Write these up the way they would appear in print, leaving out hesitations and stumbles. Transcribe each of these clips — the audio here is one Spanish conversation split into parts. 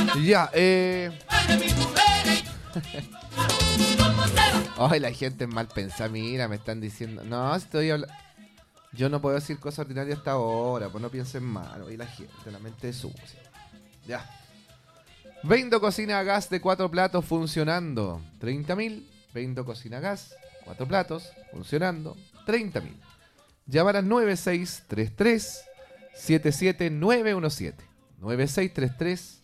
Ya, Ay, la gente es mal pensada, mira, me están diciendo. No, estoy hablando. Yo no puedo decir cosas ordinarias hasta ahora, pues no piensen mal. Y la gente, la mente es sucia. Ya. Vendo cocina a gas de 4 platos funcionando. 30.000. Vendo cocina a gas, 4 platos, funcionando. 30.000. Llamar al 9633 77917. 9633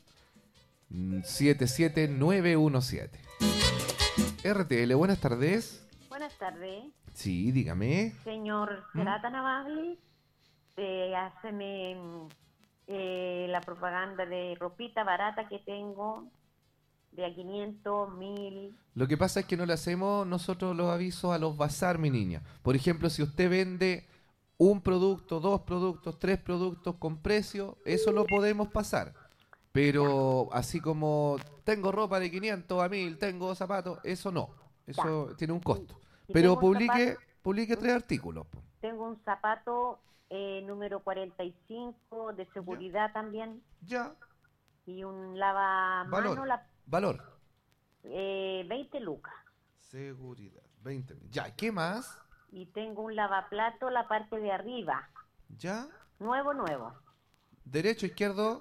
77917. RTL, buenas tardes. Buenas tardes. Sí, dígame. Señor, ¿será tan amable de hacerme la propaganda de ropita barata que tengo de a 500, 1000? Lo que pasa es que no le hacemos nosotros los avisos a los bazar, mi niña. Por ejemplo, si usted vende un producto, 2 productos, 3 productos con precio, eso lo podemos pasar. Pero así como tengo ropa de 500 a 1000, tengo zapatos, eso no. Eso tiene un costo. Y Pero tengo un publique 3 artículos. Po. Tengo un zapato número 45 de seguridad también. Ya. Y un lavamano. Valor. 20 lucas. Seguridad. 20.000. Ya, ¿qué más? Y tengo un lavaplato la parte de arriba. Ya. Nuevo. Derecho, izquierdo.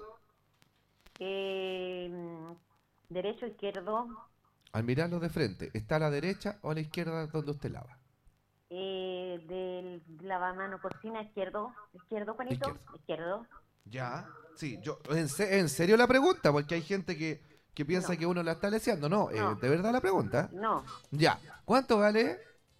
Derecho, izquierdo. Al mirarlo de frente, ¿está a la derecha o a la izquierda donde usted lava? Del lavamano cocina, izquierdo, Juanito, izquierdo. Ya, sí, yo en serio la pregunta, porque hay gente que piensa que uno la está leseando. No, No. ¿de verdad la pregunta? No. Ya, ¿cuánto vale?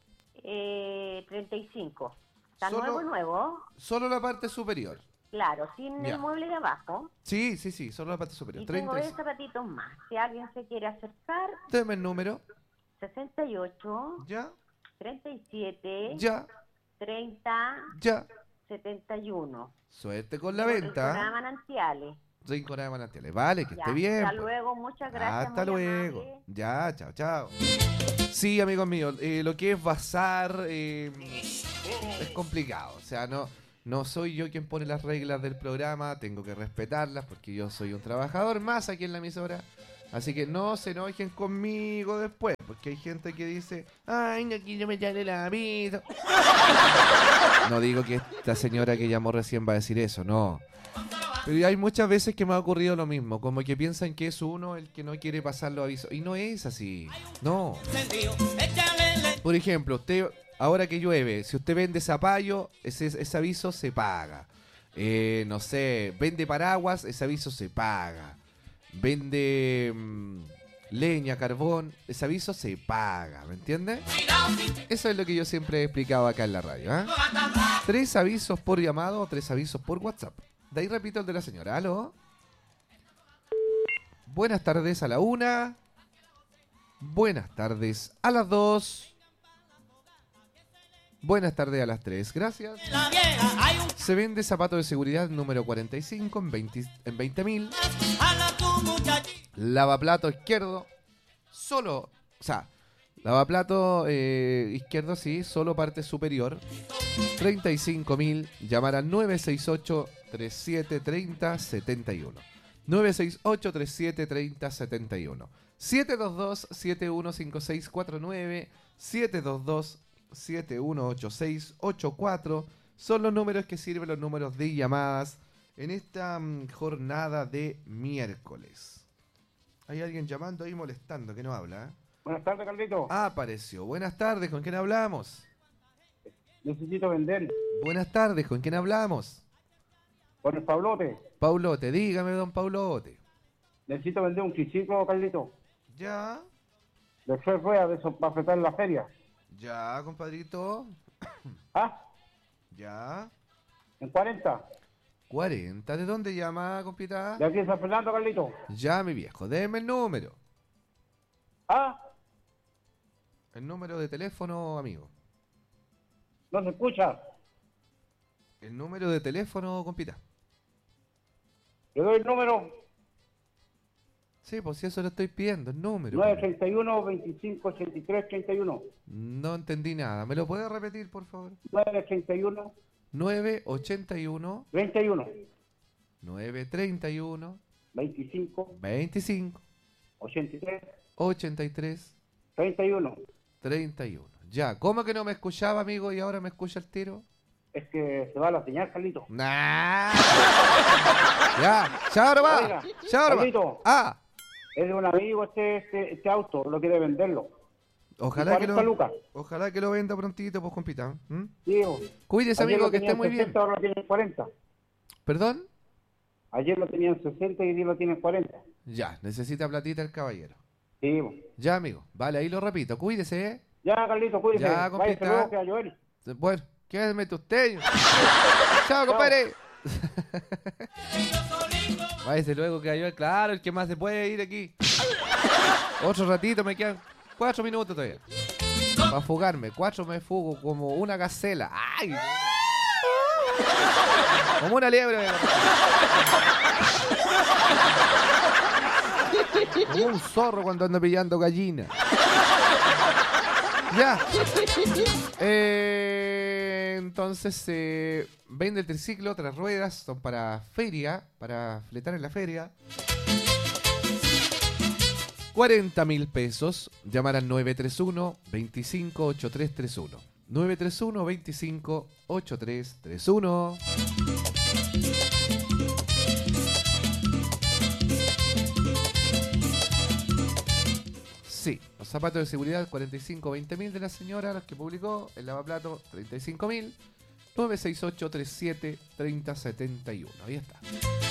35. Está Solo- nuevo. Solo la parte superior. Claro, sin Ya. el mueble de abajo. Sí, solo la parte superior. Y tengo 10 35. zapatitos más. Si alguien se quiere acercar, Deme el número. 68, Ya, 37, ya, 30, ya. 71. Suerte con la Rinconada venta. Manantiales. Rinconada de Manantiales. Vale, que Ya, esté bien. hasta pues. luego, muchas gracias. Hasta muy luego. amable. Ya, chao. Sí, amigos míos, lo que es bazar es complicado. O sea, no soy yo quien pone las reglas del programa, tengo que respetarlas porque yo soy un trabajador más aquí en la emisora. Así que no se enojen conmigo después, porque hay gente que dice, ay, no quiero meterle la vida. No digo que esta señora que llamó recién va a decir eso, no. Pero hay muchas veces que me ha ocurrido lo mismo, como que piensan que es uno el que no quiere pasar los avisos. Y no es así, no. Por ejemplo, usted, ahora que llueve, si usted vende zapallo, ese aviso se paga. No sé, vende paraguas, ese aviso se paga. Vende leña, carbón, ese aviso se paga, ¿me entiende? Eso es lo que yo siempre he explicado acá en la radio, ¿eh? 3 avisos por llamado o 3 avisos por WhatsApp. De ahí repito el de la señora. ¿Aló? Buenas tardes a la 1. Buenas tardes a las 2. Buenas tardes a las 3. Gracias. Se vende zapato de seguridad número 45 en 20.000. Lavaplato izquierdo. Solo. O sea, lavaplato izquierdo, sí, solo parte superior. 35.000. Llamar al 968-3730-71. 968-3730-71. 722-715649. 722-718684. Son los números que sirven, los números de llamadas en esta jornada de miércoles. Hay alguien llamando ahí molestando que no habla. Buenas tardes, Carlito. Apareció. Buenas tardes, ¿con quién hablamos? Necesito vender. Buenas tardes, ¿con quién hablamos? Con el Pablote. Paulote, dígame, don Paulote. Necesito vender un triciclo, Carlito. Ya, De 3 ruedas, de esos para apretar en la feria. ya, compadrito. ¿Ah? Ya. En 40. 40, ¿de dónde llama, compita? De aquí en San Fernando, Carlito. Ya, mi viejo, deme el número. ¿Ah? El número de teléfono, amigo. No se escucha. El número de teléfono, compita. Le doy el número Sí, pues si eso le estoy pidiendo, el número. 931 25 83 31. No entendí nada. ¿Me lo puede repetir, por favor? 931 981 21. 931 25 25 83 83 31. 31. Ya, ¿cómo que no me escuchaba, amigo, y ahora me escucha el tiro? Es que se va la señal, Carlito. Nah. Ya, chao nomás. Oiga, Chao nomás. Carlito. Ah, Es de un amigo este auto, lo quiere venderlo. ojalá que 40 lucas. ojalá que lo venda prontito, pues, compita. ¿Mm? Digo, Cuídese, ayer amigo, lo que tenía esté muy en 60, bien. ahora lo tiene en 40. ¿Perdón? Ayer lo tenía en 60 y hoy lo tiene en 40. Ya, necesita platita el caballero. Sí, Ya, amigo. Vale, ahí lo repito. Cuídese, ¿eh? ya, Carlito, cuídese. Ya, Váyase compita. luego que a llover. Bueno, quédate usted. Chao, compadre. Váyase luego que yo, claro, el que más se puede ir aquí. Otro ratito, me quedan 4 minutos todavía. Para fugarme, 4 me fugo como una gacela. ¡Ay! Como una liebre. Como un zorro cuando anda pillando gallina. Ya. Entonces, vende el triciclo, 3 ruedas, son para feria, para fletar en la feria. 40.000 pesos. Llamar al 931-258331. 931-258331. Sí, los zapatos de seguridad 45-20.000 de la señora, los que publicó, el lavaplato 35.000, 968-37-3071. Ahí está.